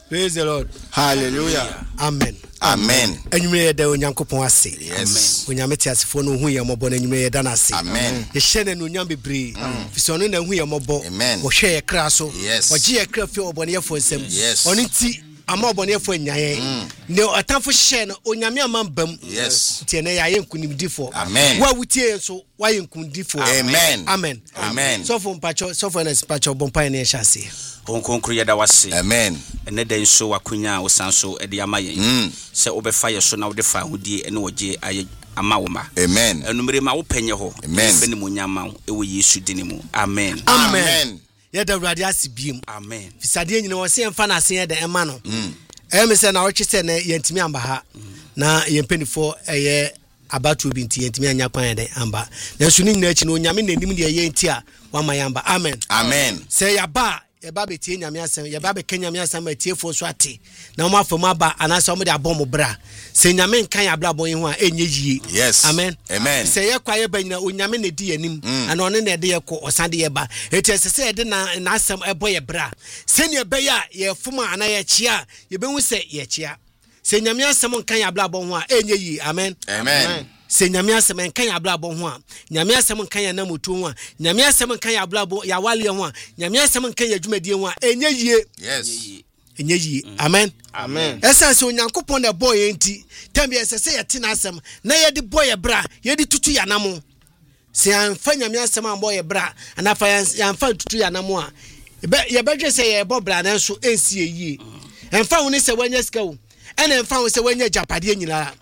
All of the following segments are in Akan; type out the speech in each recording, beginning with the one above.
Praise the Lord. Hallelujah. Amen. Amen. Enyume da onyankopon ase. Yes. Onyamete asefo no hu ye mobo na enyume da na ase. Amen. Ye hye na onyam bebre. Fisi ono na hu ye mobo. Amen. Wo hwe ye kra so. Yes. Oje ye kra fi obone ye fo nsem. Yes. Oni ti ama obone ye fo nyaye. Ne atamfo hye na onyame amambam. Yes. Tie na ya ye nkunimdifo. Amen. Wa wutie so wa ye nkundifo. Amen. Amen. Amen. So for mpacho, so for na spacho bompa na ye hyase. Onkonkru yeda wase. Amen. Ene den so wakunya osanso ede amaye. Se obefa ye so na wode fa hodie ene oje aye ama woma. Amen. Enumere ma wo penye ho. Amen. Beni munyama ewo Yesu dinimu. Amen. Amen. Yeda urade asibiem. Amen. Fisade nyine wo se emfa na ase yeda ema no. Me se na wo twese na yentimi amba ha. Na yempenifo eye abatu bi nti yentimi anya kwan yeda amba. Na so ni nyina achi no nyame nanim de ye nti a wa mayamba. Amen. Amen. Se yaba yeba betie nyame asem yeba be kenya nyame asem atiefo so ate na mo afam aba anasa mo de abom bra se nyame nkan ya bra bon ho a enye yie. Yes. Amen. Amen. Se ye kwa ye banyina onyame na di yanim ana one na de ye ko osande ye ba eti se ye de na asem ebo ye bra se ne be ya ye fuma ana ye chia ye be hu se ye chia se nyame asem nkan ya bra bon ho a enye yie. Amen. Amen. Se nyame asem nkan ya bla bo ho a nyame asem nkan ya namotu ho a nyame asem nkan ya bla bo ya wale ho a nyame asem nkan ya dwumadie ho a enye yie. Yes. Enye yie. Amen. Amen. Esa se onyankopon na boy enti tambi ese ye tina asem na ye di boy bra ye di tutu ya namo se anfa nyame asem an boy bra ana fa ya anfa tutu ya namo a ye bedwe se ye bo bra na so ensi yie enfa woni se wanya sika wo ena enfa wo se wanya japade nyina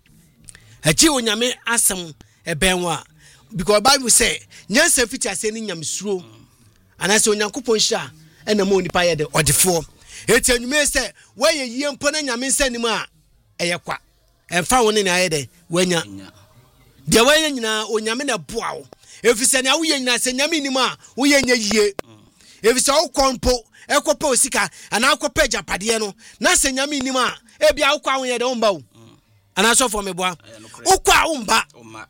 achi onyame asem ebenwa because Bible say nyansa fiti ase ni nyamsuro anase onyankopon hia ena mo nipa ye de odefo eti anyume se waye yie mpo na nyame nsanim a eyekwa emfa woni na ye de wanya de wanya nyina onyame na boa wo efise na wo ye nyina se nyame nim a wo ye nya yie efise wo konpo ekopa osika ana akopa japade no na se nyame nim a ebia wo kwa wo ye de wo mba wo ana so for me boa ukwa umba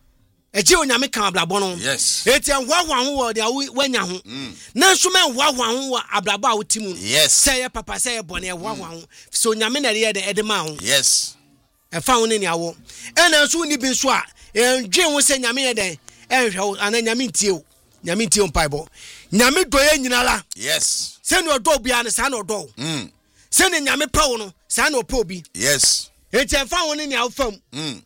eji onyame kan ablabo no. Yes. Eti anhwahwa ho wo de wanya ho na nso men hwahwa ho ablabo a wotimu. Yes. Say ye papa say ye bone hwahwa ho so onyame na ye de edema ho. Yes. E fa ho ne ne awo ena nso ni bi nso a endwe ho se nyame ye den enhwe ana nyame ntie mpaibo nyame doye nyinala. Yes. Se no do bia ne sa no do se ne nyame pawo no sa no pa obi. Yes. Eti enfa ho ne ne awfam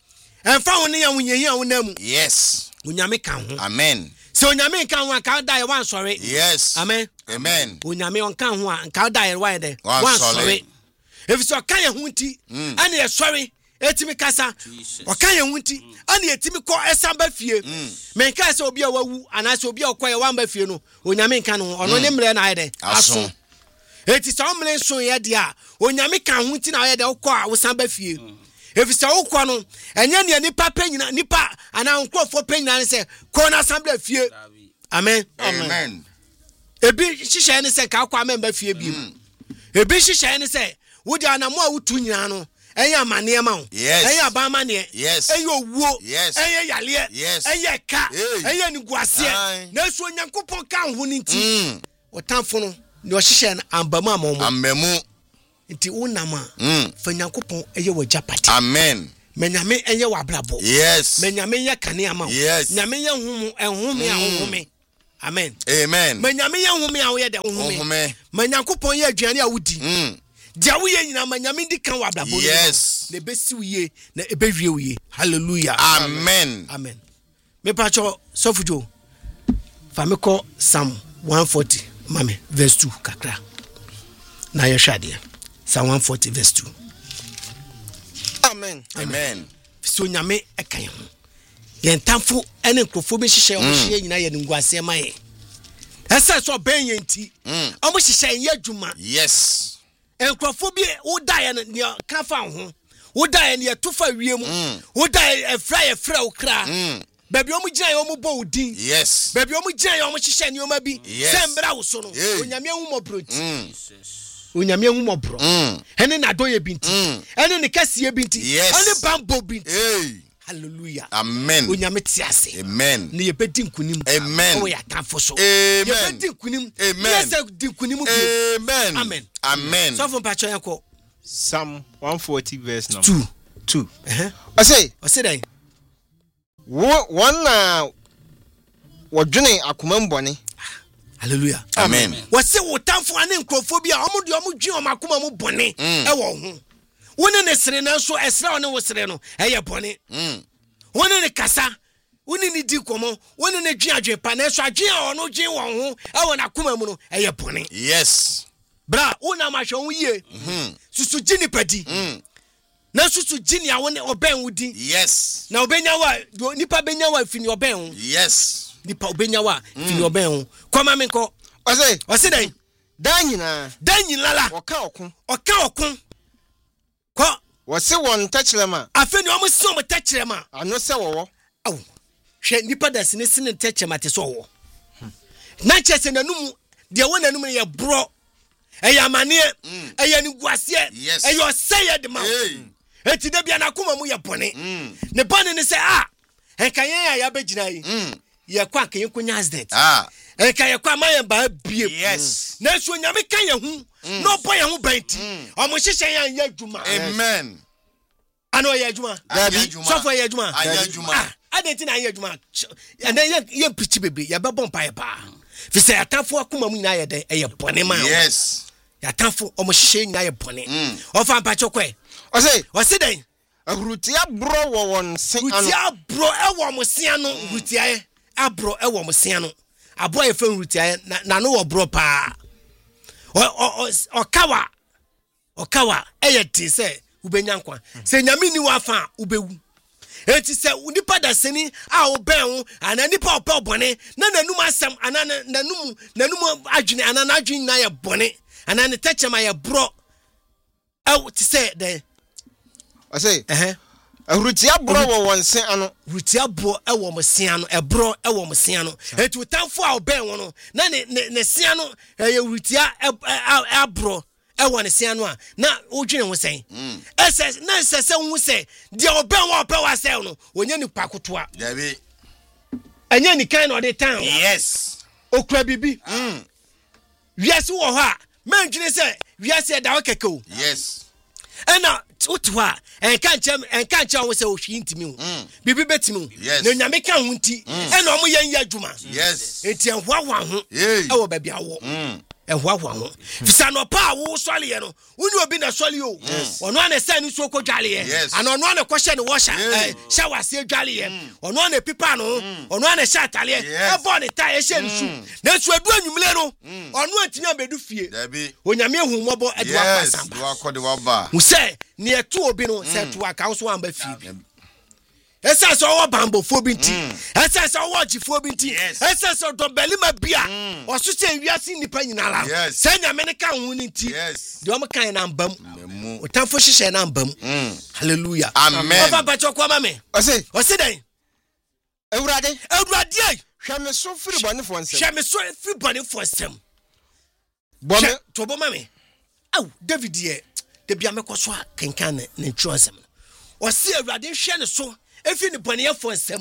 enfa ho ne ya wunyehi awonam. Yes. Onyame kan ho. Amen. So onyame kan ho aka da ye wan sori. Yes. Amen. Amen. Onyame on kan ho aka da ye wan de wan sori. If so kan ye ho nti ana ye sori etimi kasa o kan ye ho nti ana etimi ko esamba fie men ka se obi a wawu ana se obi a ko ye wan ba fie no onyame kan ho ono ne mre na ye de aso. Eti so mre so ye de a onyame kan ho nti na ye de ko a wo samba fie. If so ko no enye ne nipa penyina nipa ana nkofo penyina ne se ko na assembly fie. Amen. Amen. Ebi hihye ne se ka kwa memba fie bi. Ebi hihye ne se wo dia na mo a wutu nyina no eya mane ma wo. Eya ba mane. Eya owuo. Eya yale. Eya ka. Eya niguase. Na so nyankopon kan ho ni nti. Otamfo no ne o hihye na ambamu amomo. Ambemu. Nti unama fa nyankopon eye wo japati. Amen. Menyame eye wo ablabo. Yes. Menyame ye kane ama wo. Nyame ye humu enhome ahome. Amen. Amen. Menyame ye hume a wo ye de hume. Menyankopon ye aduane a wodi. Dia wo ye nyina menyame di kan wo ablabo. Yes. Na besi wo ye na ebewie wo ye. Hallelujah. Amen. Amen. Me pacho sofujo. Fa me ko Psalm 140 mame verse 2 kakra. Na ye hwade. Psalm 140 verse 2. Amen. Amen. So nyame ekan ho. Yentamfo ene nkrofo be hihye o hye nyina ye nguase ma ye. Esa so ben ye nti. O mo hihye ye adwuma. Yes. Nkrofo bi wo da ye ne kafa ho. Wo da ye ne tofa wiem. Wo da ye efra wo kra. Baby o mo gina ye o mo bo odin. Yes. Baby o mo gina ye o mo hihye ne o ma bi. Sembra wo so no. Onyame hu mo broti. Onyame hu mo bro. Ene na doye binti. Ene ne kasiye binti. Ene bambo binti. Hallelujah. Amen. Onyame tiase. Amen. Ne yebedi nkunim. Amen. O ya tanfo so. Amen. Yebedi nkunim. Amen. Yes, di nkunim bi. Amen. Amen. Amen. So from pacho yanko Psalm 140 verse number 2. I say that one wadwene akomambone. Hallelujah. Amen. Wase wotamfo ane nkrophobia omude omudwe omakoma mu bone e wo ho. Wone ne sere na so esra one wo sere no eye bone. Wone ne kasa, wone ne di komo, wone ne dwe adwe pa na so adwe a ono dwe wo ho e wo na koma mu no eye bone. Yes. Bra, wona ma hwe wo yie. Susu gini padi. Na susu gini a wone oben wudi. Yes. Na obenya wa nipa benya wa fini oben ho. Yes. Nipa obenya wa fini oben ho. Koma me nko. Ose den. Dan lala. Oka okun. Ko. Wose won tachrema. Afeni omo si omo tachrema. Ano se wo. Aw. Hwe nipa da sine sine tachrema te so wo. Na chese nanum de won nanum ye bro. Eya mane. Eya ni guase. Eya oseye de ma. Eti de bia na koma mu ye bone. Ne bone ne se enkayen ya begina yi. Ye kwa kan kunya accident. Enkayen kwa maye ba bie. Yes. Na so nyame kan ye hu. No boy ye hu banti. Omo hihye yan ye adwuma. Amen. Ano ye adwuma. So for ye adwuma. Adenti na ye adwuma. And then ye pichi bebe ye be bompa ye pa. Fi se atafo akoma mu na ye de ye bone man. Yes. Ya atafo omo hihye nya ye bone. Ofa mpa chokwe. Ose den. Rutia bro wo won se anu. Rutia bro e wo mo se anu rutia e. Abro e wo mo se anu. Abo ye fe rutia e na no wo bro pa. Okawa eye ti se ubenyankwa. Se nyame ni wa fa ubewu. Eti se nipa da seni a oben ho ana nipa opa bone na nanum asem ana nanum adwene ana na adwene na ye bone ana ne techema ye bro. Ti se de Rutia bro wo won se anu. Rutia bro e wo mo se anu, e bro e wo mo se anu. Etu tamfo a oben wo no na ne se anu ye rutia e bro e wo ne se anu a na odwene ho sen. Ese na se hu se de oben wo opa wa se no onye ni pakotoa. Dabi. Anya ni kind of the town. Yes. Okra bibi. Wiase wo ho a mandwene se wiase da wo kekeo. Yes. Ena utwa enka wo se ohwi ntimi ho bibi betimi na nyame ka ho nti ena omo yan ya adwuma enti enhoahoa ho e wo ba bia wo enhoahoa ho fisa no pa wo sole ye no uni obi na sole o ono ana se ni so ko dwale ye ana ono ana ko hye ne washa shower se dwale ye ono ana pipa no ono ana hye atale ye e bo ne ta ye hye ni su na su adu anwumle no ono antimi abedu fie onyame hu mobo adu apasamba wa ko de wa ba mu se ni etu obi no se tu aka so amba fie esa so wo bambo fo bi nti esa so wo chifo bi nti esa so do belima bia oso se wiase nipa nyina la se nyame ne ka hu ni nti de o kan na mbam otamfo hihye na mbam hallelujah amen ofa bacho kwa mame ose den Ewurade hwe me so firi bone fo nsem bome to bo mame aw David ye de bia me kwaso kenkan ne ntro nsem ose Ewurade hwe ne so efi ni bone ye fo nsem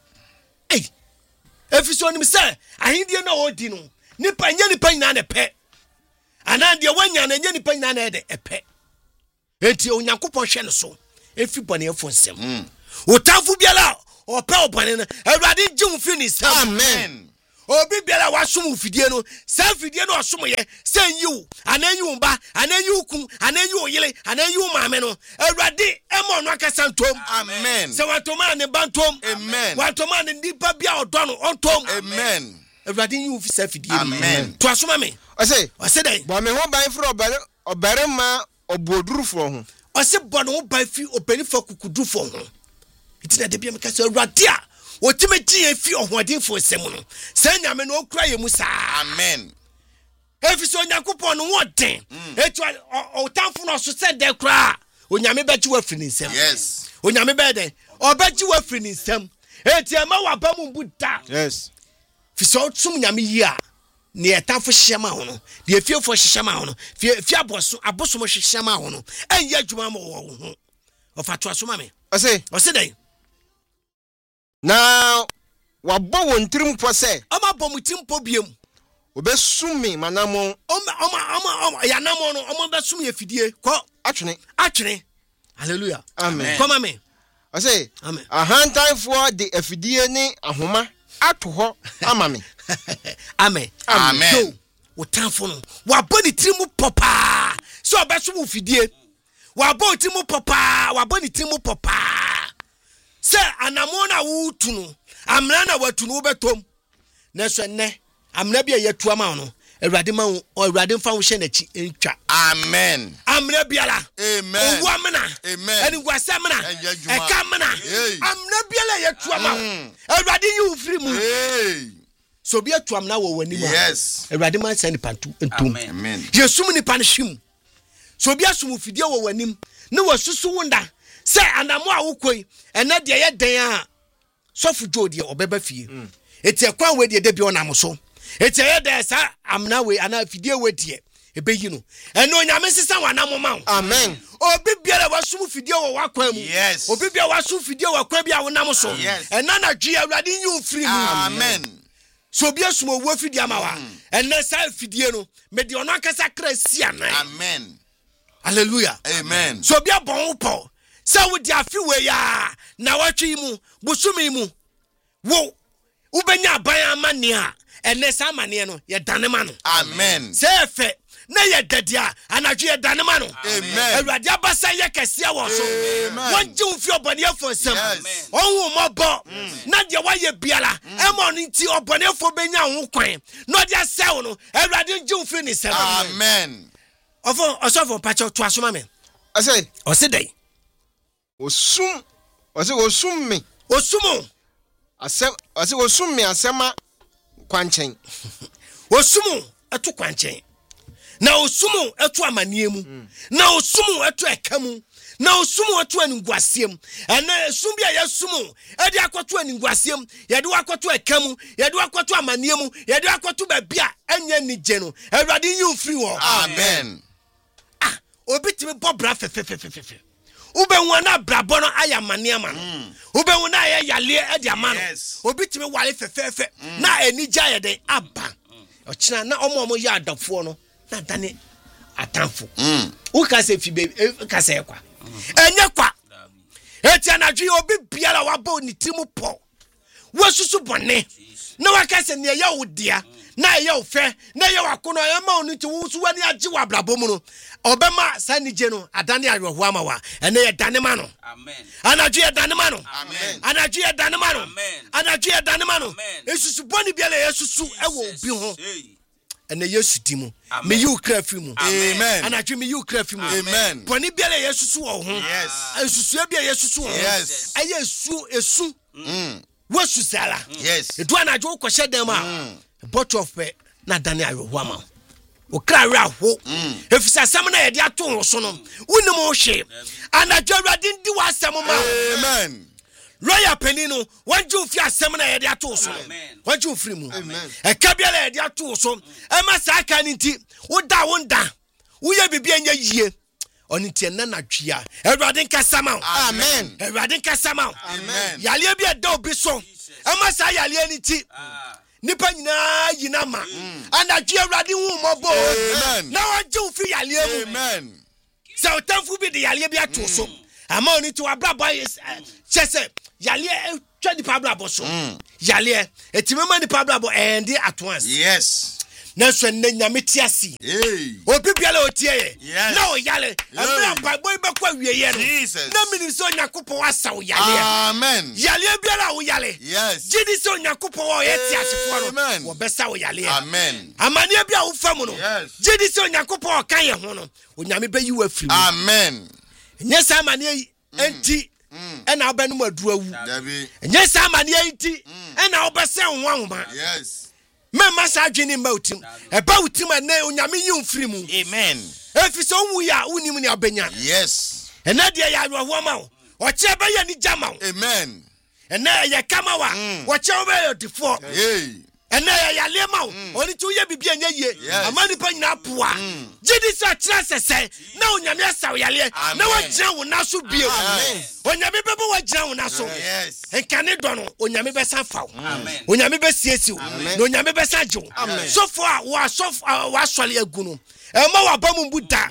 efi so nim se ahindie na odi no nipa nyina na pe ana de wanya na nipa nyina na de epe enti onyankopon hwe ne so efi bone ye fo nsem otafu biala ope obane no Ewurade gye fi ni nsem amen obi biala wasum fidie no sa fidie no osum ye sen yiwu ananyi ba ananyi ukun ananyi oyele ananyi maame no Ewurade emo no akasa ntom amen se watoma ne bantom amen watoma ne ndipa bia odo no ontom amen Ewurade yiwu fi sa fidie amen to asoma me ose dai bo me ho ban firi obere ma obodurufo ho ose bo no ban fi obenifo kukudufo ho itina de bia me kasa Ewurade a otime tie fi ohodinfo sem no sa nyame no okura ye musa amen efiso Yakupon no woden etu otamfo no so se de kura onyame beji wa firi nsem yes onyame be de obeji wa firi nsem eti ama wa ba mu buda fiso tum nyame yi a ne etamfo hyema ho no de efiefo hyema ho no fi aboso mo hyema ho no enya adwuma mo wo ho ofato asoma me ose den na wabo won tirimpo se ama bom timpo biem obesumi manamo yanamo no omo besum ye fidie ko atwene hallelujah amen come amen I say amen a hand time for the afidie ni ahoma ato ho amame amen amen wo tanfo no wa boni trimu popa so obesum fidie wa boni trimu popa wa boni trimu popa se anamo na wo tunu amna na watunu wo betom na so ne amna bia yetua ma no Awurade ma Awurade mfa wo hye na chi entwa amen amna biala amen owu amna amen eni gwasa amna eka amna amna biala yetua ma Awurade yi wo firi mu so bia tu amna wo wani mu yes Awurade ma sani pantu entum amen yesum ni panhwim so bia sum fidie wo wanim ne wasusu wonda se anamo a wo koi ena de ye den a sofu jodi obeba fie eti ekwan we de bi onam so eti ye de sa amna we ana fidie we de ebeyi no eno onyame sesa wanam ma amen obi biara wasum fidie wo wakwan mu yes obi biara wasum fidie wakwan bia wonam so ena na dwe Awurade yi ofiri mu amen so bia sum owo fidie ma wa ena sa fidie no me de ono akasa kra si anan amen hallelujah amen so bia bon po sa wo di afi we ya na watwi mu busumi mu wo ubenya ban amane a ene sa amane no ye dane ma no amen sefe na ye dadia anadwe ye dane ma no amen Awurade abasa ye kese wo so wonje wo fi obonefo nsem Yes. onwu mobo na de wa ye biala e mo no nti obonefo benya ho kwan no de asew no Awurade nje wo fi ni sem amen osofo pacho to asoma me I say osidai osum me osumo asem I say osum me asema kwanchen osumu etu kwanchen na osumu etu amaniemu na osumu etu ekamu na osumu etu aningwasiem ena esum bia yesumu edi akoto aningwasiem yede wakoto ekamu yede wakoto amaniemu yede wakoto babia enya nije no Awurade yi free wo amen obi timi bobra fefefefefe ubenwa na brabo no ayamaniema no ubenwa na yale edi ama no obi timi wale fefefe na enija yede aba ochina na omo ya adafo no na dane atamfo uka se fibe ka se kwa enye kwa eti anadwe obi biara wabo ni timu po wasusu bone na waka se ne ya wodia na ya ofe na ya wakono ya ma onu ti wusu wani agi wa brabo mu no obema sanije no adane ayoho ama wa ene ye dane ma no amen anadwe ye dane ma no amen anadwe ye dane ma no amen anadwe ye dane ma no amen esusu boni biara yesusu ewo obi ho ene yesu di mu me yu kra fi mu amen anadwe me yu kra fi mu amen boni biara yesusu wo ho yes esusu bia yesusu wo ho yes aye esu wasu sala yes edu anadwe wo kwhye dem a bottle of na dane ayoho ama o kra ra ho efisa sam na ye de ato ho so no unim ho hwe anadwe Awurade ndi wasam ma amen lawyer penino wanju fi asem na ye de ato so wanju firi mu e ka bia la ye de ato so e ma sa aka ni nti woda wonda wo ye bibia nya yie oni tie na natwia Awurade nka sama amen Awurade nka sama amen yale bia da obi so e ma sa yale ni ti nipa nyina yina ma anadwe Awurade hu mobo na wanju fi yale mu amen sa otamfu bi de yale bia to so ama oni ti wa brabo chese yale twa di pablabo so yale etimema di pablabo endi at once yes na so ne nyame tiasi obi biala otie na o yale abra pagbo be kwa wieye no na miniso nyakopo wasa o yale amen yale biala o yale yes jidi so nyakopo o yeti asefo no wo besa o yale amen amane bia wo fam no jidi so nyakopo o kan ye ho no onyame be yi wa firi amen nyesa amane enti ena obenu maduawu dabi nyesa amane enti ena obese nwanwoma yes mema sa adwene mba utim eba utim na onyame yi mfiri mu amen efise onwu ya unim ne abenya yes ena de ya aroho ma o che be ya ni jama amen ena ye kama wa o che be yo defo And ya lema oni tu ye bibia nya ye amani pa nyina poa gidi sa trase se na onyame asaw yale na wagina wo na so bio onyame bebo wagina wo na so enkane do no onyame be san faw onyame be siesiw na onyame be san jiw so fo a wa swale agu no e ma wa ba mu buda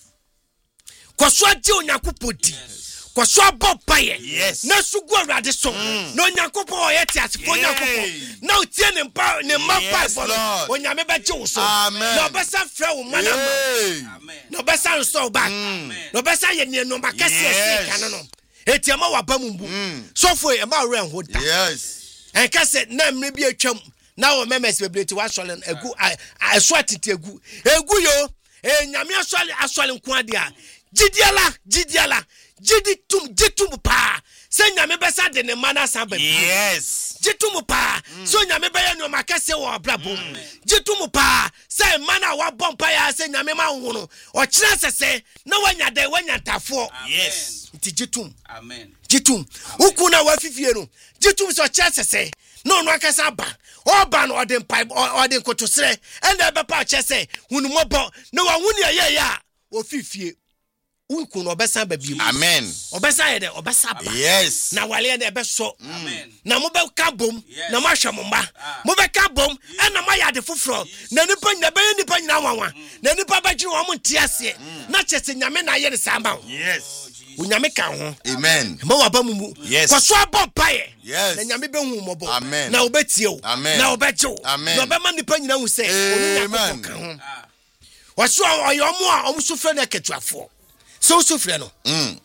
kwaso ade onyakopodi kwaso abopaye na sugu awrade so na onyankopon oyete asefo onyankopon na otie ne mpa ne mapa bolo onyame be jiw so na obesa fra wo manam na obesa restore back na obesa ye ne no makase ese kan no etiama wa ba mumbu sofo e ma ren hoda enka se na mre bi atwam na wo memes bebreti wa solen egu aso atiti egu yo nyame asole nko ade a gidiala jitum pa se nyame besa de ne mana samba jitum pa so nyame be ya no makase wo brabom jitum pa se mana wa bompa ya se nyame ma nwunu o kire sese na wanya tafo nti jitum jitum ukuna wa fifie no jitum so kire sese no akasa ba oba no odin pipe odin kotosre enda be pa kire se hunu mobo na wa hunu ye ya o fifie unku no obesa ba bi amen obesa ye de obesa ba na wale de be so na mo be ka bom na mo hwe mo mba mo be ka bom na mo ya de foforo na nipa nyina wanwa na nipa ba gire wo mo ntiase na chese nyame na ye ne samba unyame ka ho amen mo wa ba mu kwaso abon paye na nyame be hu mo bo na obetie o na obeje o na obe ma nipa nyina hu se onu nyako ka ho waso ayomo a omsufre na ketuafo so usufre no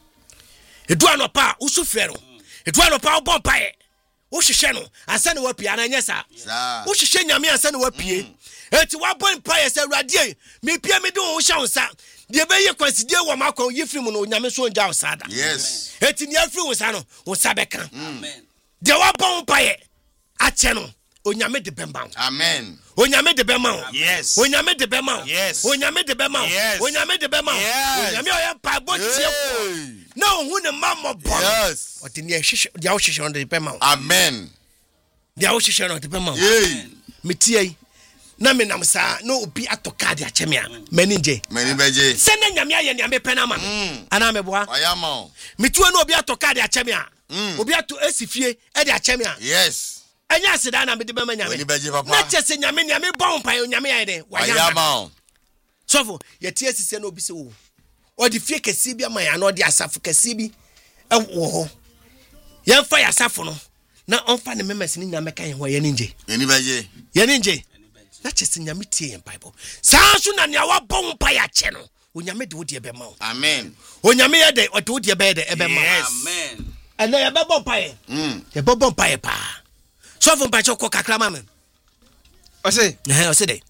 edu anopa usufre no edu anopa obombae wo hwehwe no ansa ne wapie ana nyesa wo hwehwe nyame ansa ne wapie eti wabombae se awrade me pie me de wo hwa wonsa de be ye kwansidie wo makon yefiri mu no nyame so nja wosada eti ne afiri wonsa no wonsa beka de wabombae ache no onyame de bemba amen onyame de bema onyame de bema onyame de bema onyame oya pa botie ko na hu ne mammo bon oti ne hwehwe dia wo hwehwe on de bema amen dia wo hwehwe on de bema metie na me nam sa no obi atoka de acheme a mani beje se na nyame aye ne ambe pena ma ana meboa ayama metuo na obi atoka de acheme a obi ato asifie e de acheme a anya asida na me de bema nyame na chese nyame bon pa nyame aye de ayama sofo ye tie sise na obi se wo odi fie kesi bi ama ya na odi asafo kesi bi wo ho ye fa ya asafo no na onfa ne memes ni nyame kan ho ye ninje na chese nyame tie en bible saa so na ne wa bon pa ya che no onyame de wodi ebe ma wo amen onyame ye de odi wodi ebe de ebe ma amen ana ye be bon pa ye ye be bon pa ye pa sofo pa choko kakra ma men ose de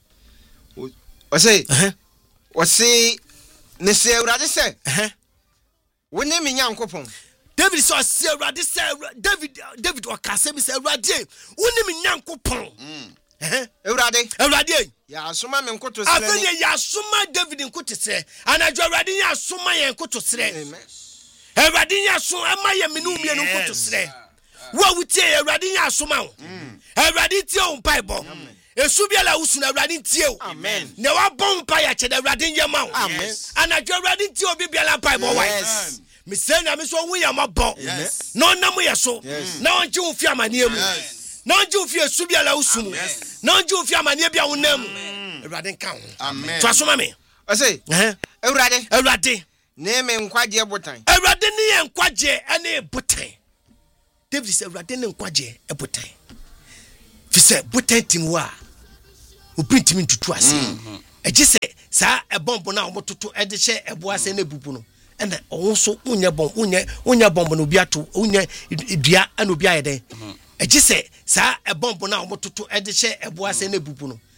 ose ne se awrade se woni me nyankopon David so se awrade se David o ka se mi se awrade woni me nyankopon awrade ya asoma me nkoto sere afanye ya asoma David nkoto sere anajo awrade ya asoma ye nkoto sere awrade ya asoma ama ye me no mie nkoto sere wa wutie awrade ya asoma wo awrade tie o bible esu bia la usuna awrade tie o amen ne wa bon pa ya che da awrade yema wo amen anajo awrade tie obi bia la bible wa me say na me so hu ya mabon no na mo ye so na onje wo fi amane mu na onje wo fi esu bia la usumu na onje wo fi amane bia wo nam awrade nka ho amen to asoma me ose awrade ne me nkwaje botan awrade ne ye nkwaje ene botan David say awrade ne nkwaje e botan fi say botan timwa opintimi ntutu ase eje se sa e bombo na omototo e de hye ebo ase na bubu no ena onso unya bombo no biato unya dua ana obi ayede eje se sa e bombo na omototo e de hye ebo ase na bubu no